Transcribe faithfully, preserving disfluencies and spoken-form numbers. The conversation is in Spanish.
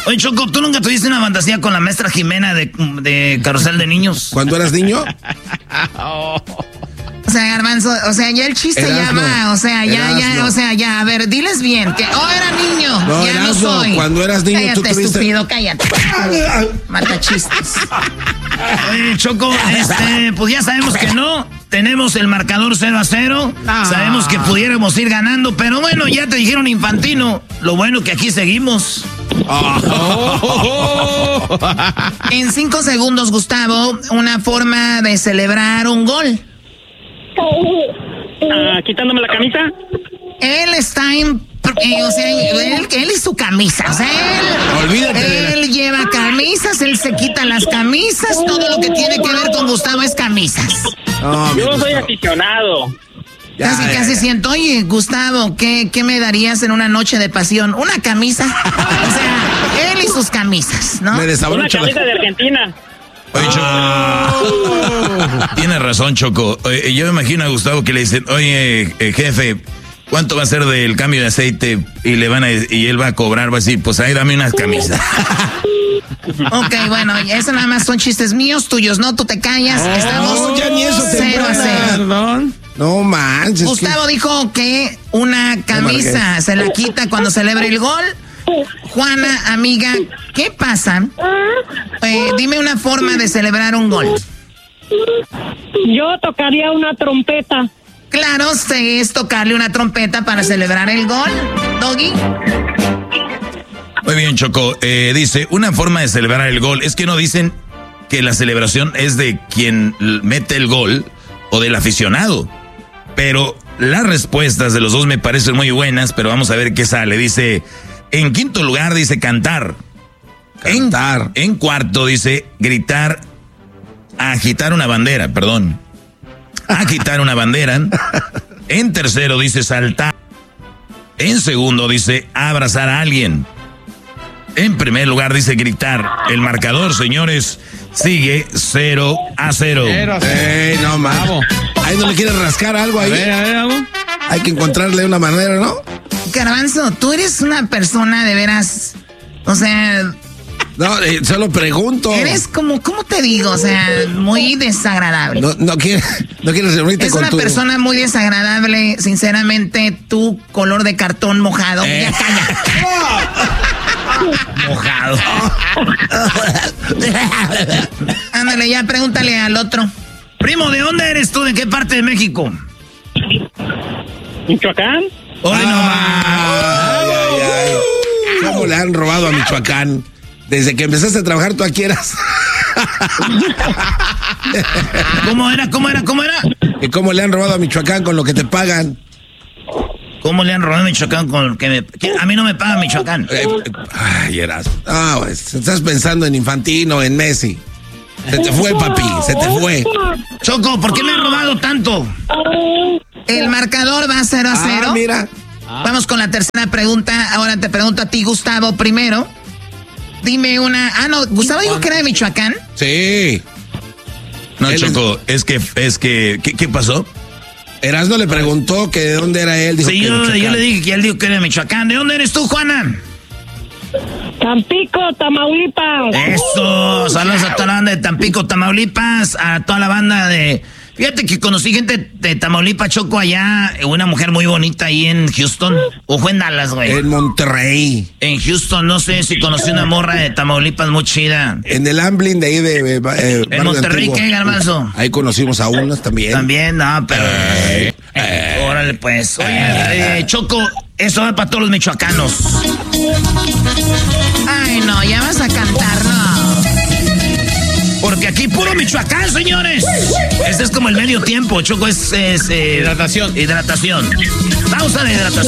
Oye, Choco, ¿tú nunca tuviste una fantasía con la maestra Jimena de, de Carrusel de Niños? ¿Cuando eras niño? O sea, Garbanzo, o sea, ya el chiste Erasmo, ya va, o sea, ya, Erasmo. ya, o sea, ya, a ver, diles bien, que, oh, era niño, no, ya Erasmo, no soy. Cuando eras niño, cállate, tú tuviste... estúpido, cállate. Mata chistes. Oye, Choco, este, pues ya sabemos que no, tenemos el marcador cero a cero, no. Sabemos que pudiéramos ir ganando, pero bueno, ya te dijeron Infantino, lo bueno que aquí seguimos. Oh. En cinco segundos, Gustavo, una forma de celebrar un gol. Uh, quitándome la camisa. Él está en, eh, o sea, él, él y su camisa, o sea, él, Olvídate él de la... lleva camisas, él se quita las camisas, todo lo que tiene que ver con Gustavo es camisas. Oh, yo soy aficionado. Ya, casi, ya, casi ya. siento, oye, Gustavo, ¿qué, ¿qué me darías en una noche de pasión? ¿Una camisa? O sea, él y sus camisas, ¿no? Me Una camisa de Argentina. Oye, Choco. Oh. Tienes razón, Choco. Oye, yo me imagino a Gustavo que le dicen, oye, eh, jefe, ¿cuánto va a ser del cambio de aceite? Y le van a, y él va a cobrar, va a decir, pues ahí dame unas camisas. Ok, bueno, eso nada más son chistes míos, tuyos, ¿no? Tú te callas. Oh, Estamos ya ni eso cero a cero. Perdón. No manches. Gustavo que... dijo que una camisa se la quita cuando celebra el gol. Juana, amiga, ¿qué pasa? Eh, dime una forma de celebrar un gol. Yo tocaría una trompeta. Claro, se es tocarle una trompeta para celebrar el gol. Doggy. Muy bien, Choco. Eh, dice, una forma de celebrar el gol. Es que no dicen que la celebración es de quien mete el gol o del aficionado. Pero las respuestas de los dos me parecen muy buenas, pero vamos a ver qué sale. Dice... En quinto lugar dice cantar. Cantar. En, en cuarto dice gritar, agitar una bandera, perdón. Agitar una bandera. En tercero dice saltar. En segundo dice abrazar a alguien. En primer lugar dice gritar. El marcador, señores, sigue cero a cero. Ey, no, mamo. Ahí no le quieres rascar algo ahí. A ver, a ver, algo. Hay que encontrarle una manera, ¿no? Garbanzo, tú eres una persona de veras, o sea... No, eh, solo pregunto. Eres como, ¿cómo te digo? O sea, muy desagradable. No, no quieres no quieres reunirte es con una tu... persona muy desagradable, sinceramente, tu color de cartón mojado. Eh. Ya calla. Mojado. Ándale, ya pregúntale al otro. Primo, ¿de dónde eres tú? ¿De qué parte de México? Michoacán. ¡Hoy no más! Ay, ay, ay. ¿Cómo le han robado a Michoacán? Desde que empezaste a trabajar tú aquí eras. ¿Cómo era? ¿Cómo era? ¿Cómo era? ¿Y cómo le han robado a Michoacán con lo que te pagan? ¿Cómo le han robado a Michoacán con lo que me... A mí no me paga Michoacán. Eh, ay, eras. Ah, pues, estás pensando en Infantino, en Messi. Se te fue, papi, se te fue. Choco, ¿por qué me han robado tanto? El marcador va cero a cero. Ah, mira. Vamos con la tercera pregunta. Ahora te pregunto a ti, Gustavo, primero. Dime una... Ah, no, Gustavo dijo que era de Michoacán. Sí. No, él Choco, es... es que... es que ¿qué, qué pasó? Erasmo le preguntó que de dónde era él. Dijo sí, que yo, yo le dije que él dijo que era de Michoacán. ¿De dónde eres tú, Juana? Tampico, Tamaulipas. Eso, saludos a toda la banda de Tampico, Tamaulipas, a toda la banda de... Fíjate que conocí gente de Tamaulipas, Choco, allá, una mujer muy bonita ahí en Houston, o fue en Dallas, güey. En Monterrey. En Houston, no sé si conocí una morra de Tamaulipas muy chida. En el Amblin de ahí de... Eh, ¿En Monterrey qué, Garbanzo? Ahí conocimos a unos también. También, no, pero... Eh, eh, órale, pues. Oye, eh, Choco, eso va para todos los michoacanos. Ay, no, ya vas a cantar, ¿no? Porque aquí puro Michoacán, señores. Este es como el medio tiempo, Choco, es... es eh, hidratación. Hidratación. Pausa de hidratación.